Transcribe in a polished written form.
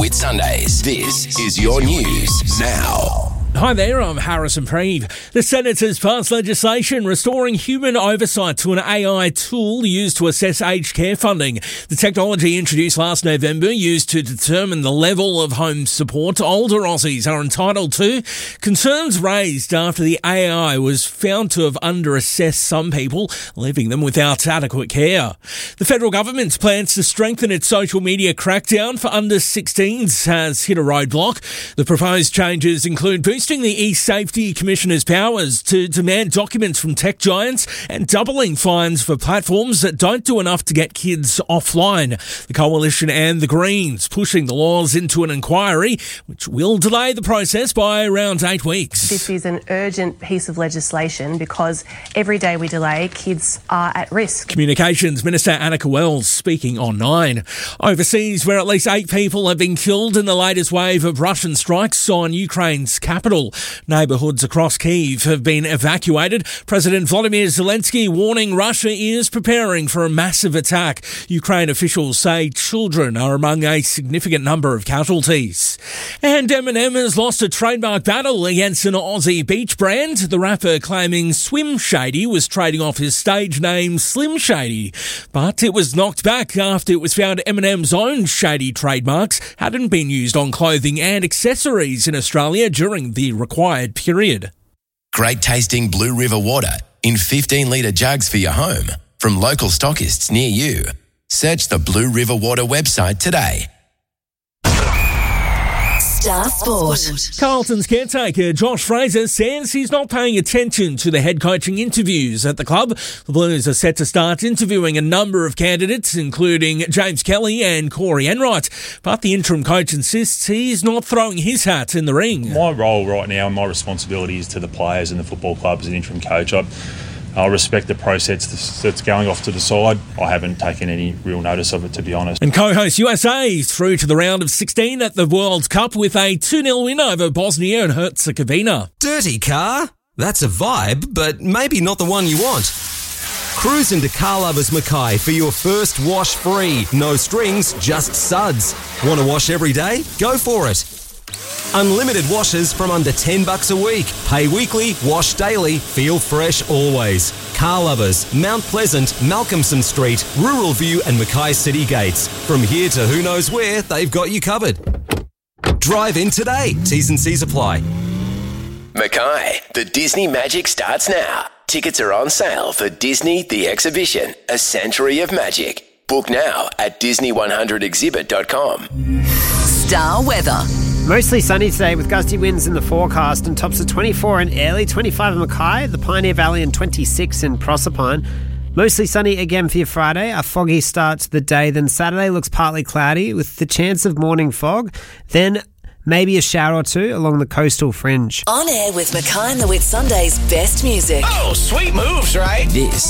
Whitsundays. This is your news now. Hi there, I'm Harrison Preeve. The Senate has passed legislation restoring human oversight to an AI tool used to assess aged care funding. The technology introduced last November used to determine the level of home support older Aussies are entitled to. Concerns raised after the AI was found to have under-assessed some people, leaving them without adequate care. The federal government's plans to strengthen its social media crackdown for under-16s has hit a roadblock. The proposed changes include boosting the e-Safety Commissioner's powers to demand documents from tech giants and doubling fines for platforms that don't do enough to get kids offline. The Coalition and the Greens pushing the laws into an inquiry, which will delay the process by around 8 weeks. This is an urgent piece of legislation because every day we delay, kids are at risk. Communications Minister Annika Wells speaking on 9. Overseas, where at least 8 people have been killed in the latest wave of Russian strikes on Ukraine's capital. Neighbourhoods across Kyiv have been evacuated. President Volodymyr Zelensky warning Russia is preparing for a massive attack. Ukraine officials say children are among a significant number of casualties. And M&M has lost a trademark battle against an Aussie beach brand. The rapper claiming Swim Shady was trading off his stage name Slim Shady. But it was knocked back after it was found M&M's own shady trademarks hadn't been used on clothing and accessories in Australia during the required period. Great tasting Blue River water in 15-litre jugs for your home from local stockists near you. Search the Blue River Water website today. Star Sport. Carlton's caretaker Josh Fraser says he's not paying attention to the head coaching interviews at the club. The Blues are set to start interviewing a number of candidates, including James Kelly and Corey Enright. But the interim coach insists he's not throwing his hat in the ring. My role right now and my responsibility is to the players and the football club as an interim coach. I respect the process that's going off to the side. I haven't taken any real notice of it, to be honest. And co-host USA through to the round of 16 at the World Cup with a 2-0 win over Bosnia and Herzegovina. Dirty car? That's a vibe, but maybe not the one you want. Cruise into Car Lovers Mackay for your first wash free. No strings, just suds. Want to wash every day? Go for it. Unlimited washes from under $10 a week. Pay weekly, wash daily, feel fresh always. Car Lovers, Mount Pleasant, Malcolmson Street, Rural View and Mackay City Gates. From here to who knows where, they've got you covered. Drive in today. T's and C's apply. Mackay, the Disney Magic starts now. Tickets are on sale for Disney The Exhibition, A Century of Magic. Book now at Disney100exhibit.com. Star weather. Mostly sunny today with gusty winds in the forecast and tops of 24 in Airlie, 25 in Mackay, the Pioneer Valley and 26 in Proserpine. Mostly sunny again for your Friday. A foggy start to the day. Then Saturday looks partly cloudy with the chance of morning fog. Then maybe a shower or two along the coastal fringe. On air with Mackay and the Whitsundays' best music. Oh, sweet moves, right? This